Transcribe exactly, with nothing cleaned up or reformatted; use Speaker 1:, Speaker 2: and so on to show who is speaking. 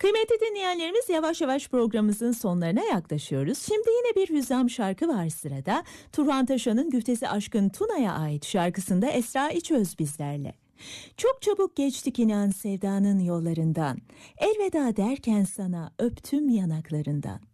Speaker 1: Kıymetli dinleyenlerimiz, yavaş yavaş programımızın sonlarına yaklaşıyoruz. Şimdi yine bir hüzzam şarkı var sırada. Turhan Taşan'ın Güftesi Aşkın Tuna'ya ait şarkısında Esra İçöz bizlerle. Çok çabuk geçtik inan sevdanın yollarından. Elveda derken sana öptüm yanaklarından.